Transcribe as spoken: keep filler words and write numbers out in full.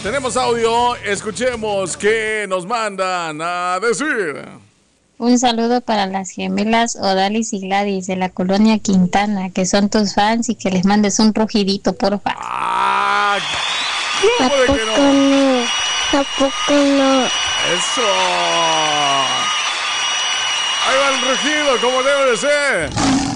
Tenemos audio, escuchemos qué nos mandan a decir. Un saludo para las gemelas Odalis y Gladys de la colonia Quintana, que son tus fans, y que les mandes un rugidito, porfa. ¡Ah! ¿A ¿Cómo de poco que no? no? ¿A poco no? ¡Eso! Ahí va el rugido, como debe de ser.